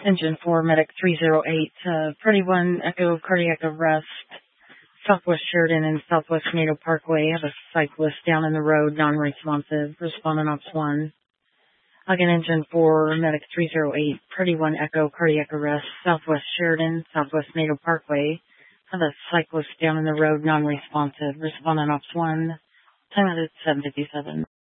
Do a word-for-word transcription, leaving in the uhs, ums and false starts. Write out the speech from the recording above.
Engine four, Medic three zero eight, uh, Pretty one, Echo cardiac arrest, Southwest Sheridan and Southwest Nato Parkway. Have a cyclist down in the road, non-responsive, responding ops one. Again, Engine four, Medic three zero eight, Pretty one, Echo cardiac arrest, Southwest Sheridan, Southwest Nato Parkway. Have a cyclist down in the road, non-responsive, responding ops one. Time at seven fifty-seven.